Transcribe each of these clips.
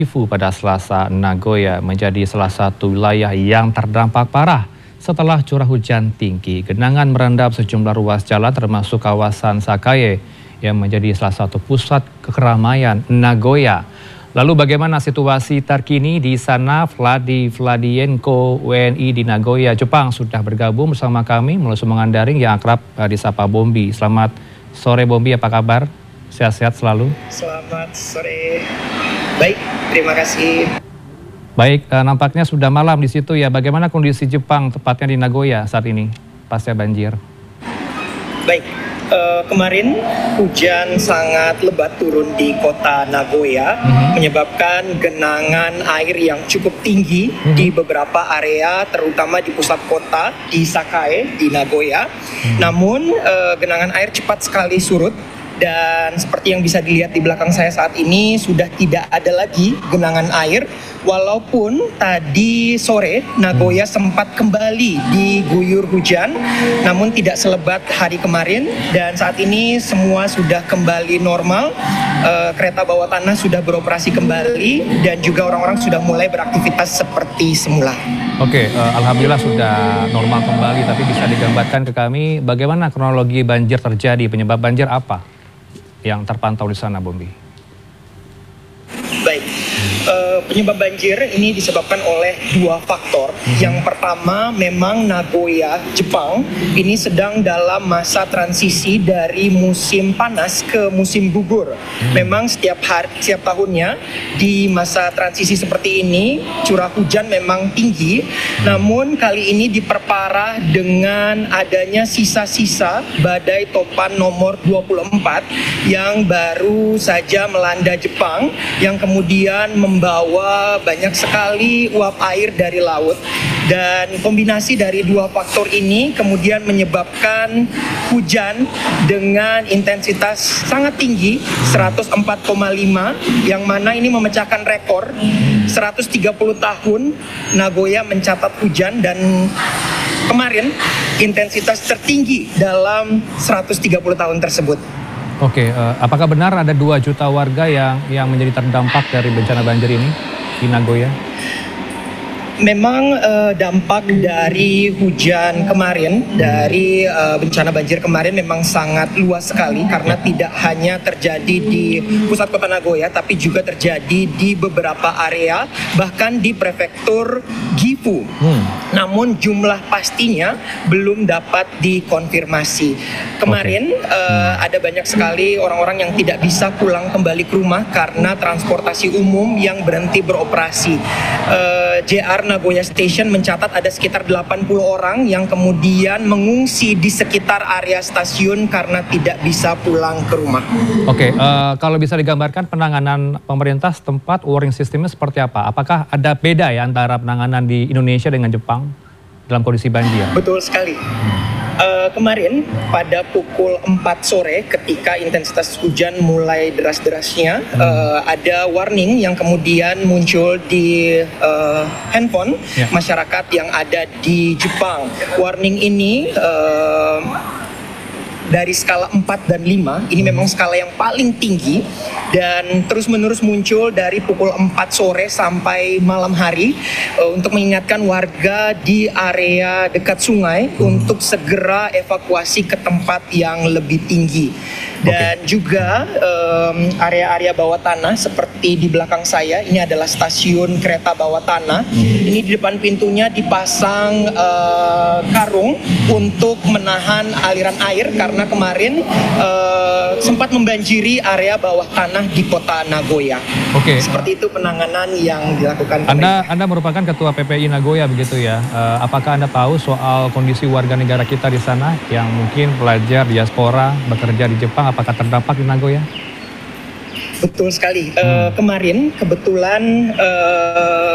Gifu pada Selasa, Nagoya menjadi salah satu wilayah yang terdampak parah setelah curah hujan tinggi. Genangan merendam sejumlah ruas jalan termasuk kawasan Sakae yang menjadi salah satu pusat keramaian Nagoya. Lalu bagaimana situasi terkini di sana? Vladienko WNI di Nagoya, Jepang sudah bergabung bersama kami melalui sambungan daring yang akrab disapa Bombi. Selamat sore Bombi, apa kabar? Sehat-sehat selalu. Selamat sore. Baik, terima kasih. Baik, nampaknya sudah malam di situ ya. Bagaimana kondisi Jepang tepatnya di Nagoya saat ini pasca banjir? Baik, kemarin hujan sangat lebat turun di kota Nagoya, menyebabkan genangan air yang cukup tinggi di beberapa area, terutama di pusat kota di Sakae di Nagoya. Namun genangan air cepat sekali surut. Dan seperti yang bisa dilihat di belakang saya saat ini sudah tidak ada lagi genangan air. Walaupun tadi sore Nagoya sempat kembali diguyur hujan, namun tidak selebat hari kemarin. Dan saat ini semua sudah kembali normal. Kereta bawah tanah sudah beroperasi kembali dan juga orang-orang sudah mulai beraktivitas seperti semula. Oke, alhamdulillah sudah normal kembali. Tapi bisa digambarkan ke kami bagaimana kronologi banjir terjadi, penyebab banjir apa yang terpantau di sana, Bombi? Baik, penyebab banjir ini disebabkan oleh dua faktor. Yang pertama, memang Nagoya, Jepang, ini sedang dalam masa transisi dari musim panas ke musim gugur. Memang setiap tahunnya di masa transisi seperti ini, curah hujan memang tinggi. Namun kali ini diperparah dengan adanya sisa-sisa badai topan nomor 24 yang baru saja melanda Jepang, yang kemudian membawa banyak sekali uap air dari laut. Dan kombinasi dari dua faktor ini kemudian menyebabkan hujan dengan intensitas sangat tinggi 104,5, yang mana ini memecahkan rekor 130 tahun Nagoya mencatat hujan, dan kemarin intensitas tertinggi dalam 130 tahun tersebut. Oke, apakah benar ada 2 juta warga yang menjadi terdampak dari bencana banjir ini di Nagoya? Memang dampak dari hujan kemarin, dari bencana banjir kemarin memang sangat luas sekali, karena tidak hanya terjadi di pusat kota Nagoya, tapi juga terjadi di beberapa area, bahkan di prefektur Gifu. Namun jumlah pastinya belum dapat dikonfirmasi. Kemarin ada banyak sekali orang-orang yang tidak bisa pulang kembali ke rumah karena transportasi umum yang berhenti beroperasi. JR Nagoya Station mencatat ada sekitar 80 orang yang kemudian mengungsi di sekitar area stasiun karena tidak bisa pulang ke rumah. Oke, kalau bisa digambarkan penanganan pemerintah setempat, warning sistemnya seperti apa? Apakah ada beda ya antara penanganan di Indonesia dengan Jepang dalam kondisi banjir? Betul sekali. Kemarin pada pukul 4 sore ketika intensitas hujan mulai deras-derasnya, ada warning yang kemudian muncul di handphone masyarakat yang ada di Jepang. Warning ini dari skala 4 dan 5, ini memang skala yang paling tinggi dan terus-menerus muncul dari pukul 4 sore sampai malam hari untuk mengingatkan warga di area dekat sungai untuk segera evakuasi ke tempat yang lebih tinggi. Dan juga area-area bawah tanah seperti di belakang saya, ini adalah stasiun kereta bawah tanah. Ini di depan pintunya dipasang karung untuk menahan aliran air karena kemarin sempat membanjiri area bawah tanah di kota Nagoya. Oke. Seperti itu penanganan yang dilakukan. Anda merupakan ketua PPI Nagoya begitu ya. Apakah Anda tahu soal kondisi warga negara kita di sana yang mungkin pelajar diaspora bekerja di Jepang, apakah terdampak di Nagoya? Betul sekali. Kemarin kebetulan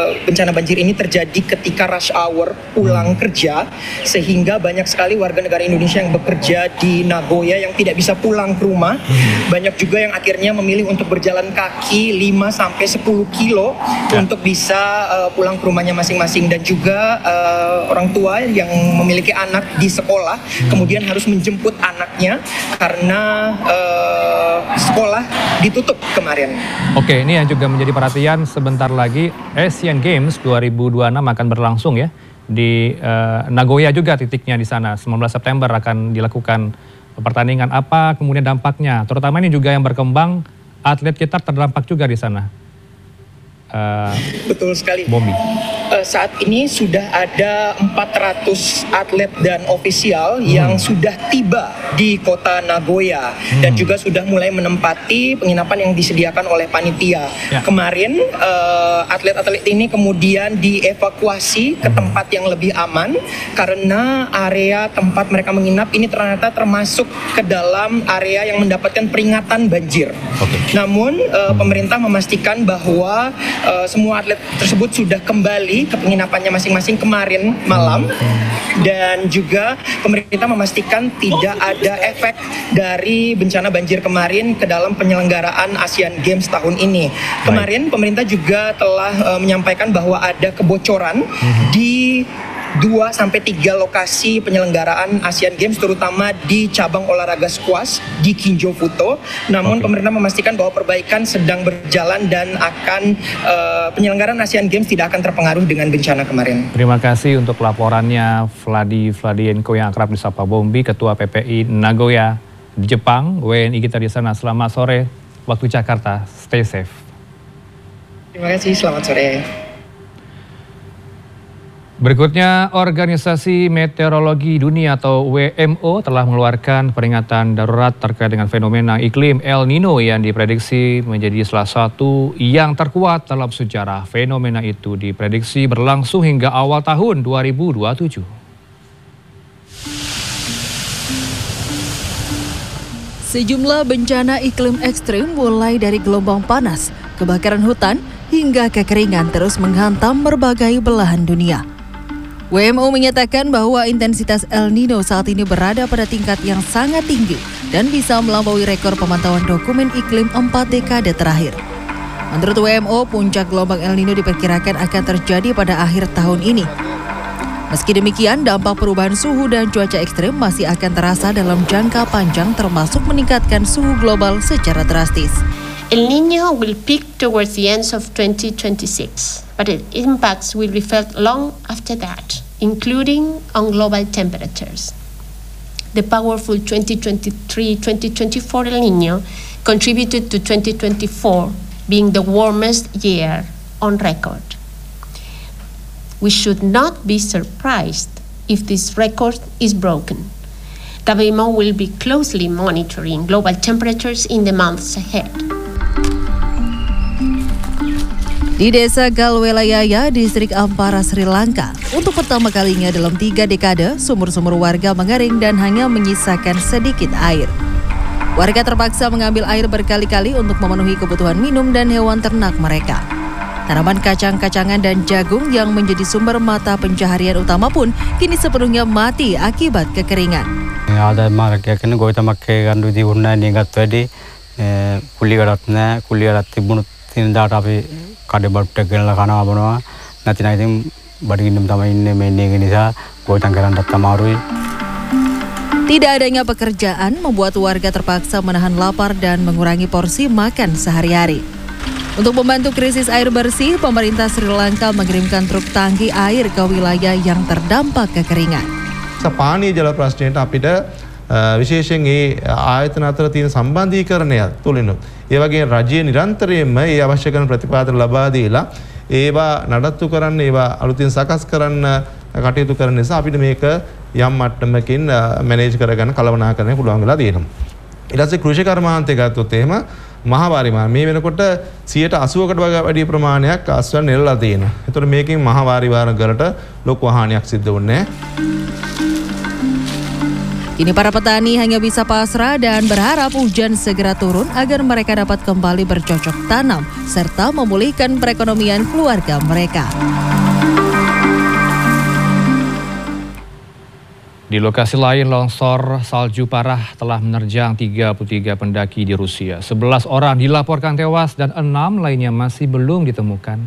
bencana banjir ini terjadi ketika rush hour pulang kerja, sehingga banyak sekali warga negara Indonesia yang bekerja di Nagoya yang tidak bisa pulang ke rumah. Banyak juga yang akhirnya memilih untuk berjalan kaki 5-10 kilo untuk bisa pulang ke rumahnya masing-masing, dan juga orang tua yang memiliki anak di sekolah kemudian harus menjemput anaknya karena sekolah ditutup kemarin. Oke, ini yang juga menjadi perhatian, sebentar lagi Asian Games 2026 akan berlangsung ya di Nagoya juga titiknya di sana. 19 September akan dilakukan pertandingan. Apa kemudian dampaknya? Terutama ini juga yang berkembang, atlet kita terdampak juga di sana. Betul sekali. Bombi. Saat ini sudah ada 400 atlet dan ofisial yang sudah tiba di kota Nagoya dan juga sudah mulai menempati penginapan yang disediakan oleh panitia. Kemarin atlet-atlet ini kemudian dievakuasi ke tempat yang lebih aman karena area tempat mereka menginap ini ternyata termasuk ke dalam area yang mendapatkan peringatan banjir. Namun pemerintah memastikan bahwa semua atlet tersebut sudah kembali ke penginapannya masing-masing kemarin malam, dan juga pemerintah memastikan tidak ada efek dari bencana banjir kemarin ke dalam penyelenggaraan Asian Games tahun ini. Kemarin pemerintah juga telah menyampaikan bahwa ada kebocoran di 2-3 lokasi penyelenggaraan Asian Games, terutama di cabang olahraga squash di Kinjo Futo. Namun pemerintah memastikan bahwa perbaikan sedang berjalan dan akan penyelenggaraan Asian Games tidak akan terpengaruh dengan bencana kemarin. Terima kasih untuk laporannya Vladienko yang akrab disapa Bombi, Ketua PPI Nagoya di Jepang. WNI kita di sana, selamat sore waktu Jakarta, stay safe. Terima kasih, selamat sore. Berikutnya, Organisasi Meteorologi Dunia atau WMO telah mengeluarkan peringatan darurat terkait dengan fenomena iklim El Nino yang diprediksi menjadi salah satu yang terkuat dalam sejarah. Fenomena itu diprediksi berlangsung hingga awal tahun 2027. Sejumlah bencana iklim ekstrim mulai dari gelombang panas, kebakaran hutan, hingga kekeringan terus menghantam berbagai belahan dunia. WMO menyatakan bahwa intensitas El Nino saat ini berada pada tingkat yang sangat tinggi dan bisa melampaui rekor pemantauan dokumen iklim 4 dekade terakhir. Menurut WMO, puncak gelombang El Nino diperkirakan akan terjadi pada akhir tahun ini. Meski demikian, dampak perubahan suhu dan cuaca ekstrim masih akan terasa dalam jangka panjang, termasuk meningkatkan suhu global secara drastis. El Niño will peak towards the end of 2026, but its impacts will be felt long after that, including on global temperatures. The powerful 2023-2024 El Niño contributed to 2024 being the warmest year on record. We should not be surprised if this record is broken. WMO will be closely monitoring global temperatures in the months ahead. Di desa Galwelayaya, distrik Ampara, Sri Lanka, untuk pertama kalinya dalam 3 dekade, sumur-sumur warga mengering dan hanya menyisakan sedikit air. Warga terpaksa mengambil air berkali-kali untuk memenuhi kebutuhan minum dan hewan ternak mereka. Tanaman kacang-kacangan dan jagung yang menjadi sumber mata pencaharian utama pun kini sepenuhnya mati akibat kekeringan. Ada marga kan gue tamak gandu di unna ningat tadi kuligaratna kuligarat tibunut tindak tapi kade bertegal kana abona nanti badigindum tama ini mening ini sa gue tanggaran data marui. Tidak adanya pekerjaan membuat warga terpaksa menahan lapar dan mengurangi porsi makan sehari-hari. Untuk membantu krisis air bersih, pemerintah Sri Lanka mengirimkan truk tangki air ke wilayah yang terdampak kekeringan. පානීය ජල ප්‍රශ්නයට අපිට විශේෂයෙන් ඒ ආයතන අතර තියෙන සම්බන්ධීකරණය තුලිනුත් ඒ වගේ රජයේ නිරන්තරයෙන්ම ඒ අවශ්‍ය කරන ප්‍රතිපාදන ලබා දීලා ඒවා නඩත්තු කරන්න ඒවා අලුතින් සකස් කරන්න කටයුතු කරන නිසා අපිට මේක යම් මට්ටමකින් මැනේජ් කරගන්න කළමනාකරණය පුළුවන් වෙලා තියෙනවා. ඊට පස්සේ කෘෂි කර්මාන්තය ගත්තොත් එහෙම මහවාරිමාන මේ වෙනකොට 80%කට වැඩි ප්‍රමාණයක් අස්වැන්න නෙලලා තියෙනවා. ඒතකොට මේකෙන් මහවාරිමාන වලට ලොකු හානියක් සිද්ධ වුණේ නැහැ. Kini para petani hanya bisa pasrah dan berharap hujan segera turun agar mereka dapat kembali bercocok tanam serta memulihkan perekonomian keluarga mereka. Di lokasi lain, longsor salju parah telah menerjang 33 pendaki di Rusia. 11 orang dilaporkan tewas dan 6 lainnya masih belum ditemukan.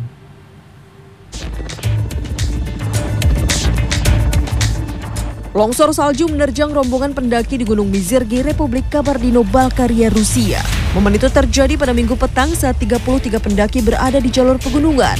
Longsor salju menerjang rombongan pendaki di Gunung Mizirgi, Republik Kabardino-Balkaria, Rusia. Momen itu terjadi pada Minggu petang saat 33 pendaki berada di jalur pegunungan.